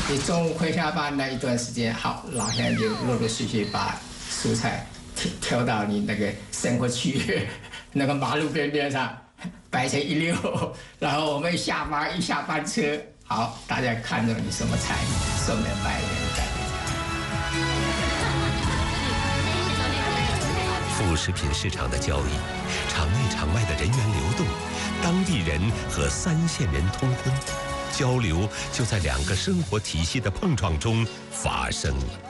你中午回下班那一段时间，好，老乡就陆陆续续把蔬菜挑到你那个生活区域那个马路边上摆成一溜，然后我们一下班车，好，大家看着你什么菜，顺便买一点带回家。 副食品市场的交易，场内场外的人员流动，当地人和3线人通婚，交流就在2个生活体系的碰撞中发生了。